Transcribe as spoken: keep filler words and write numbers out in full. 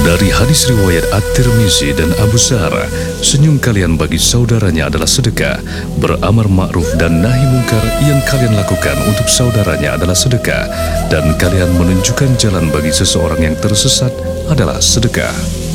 Dari hadis riwayat At-Tirmizi dan Abu Zar, senyum kalian bagi saudaranya adalah sedekah, beramar ma'ruf dan nahi mungkar yang kalian lakukan untuk saudaranya adalah sedekah, dan kalian menunjukkan jalan bagi seseorang yang tersesat adalah sedekah.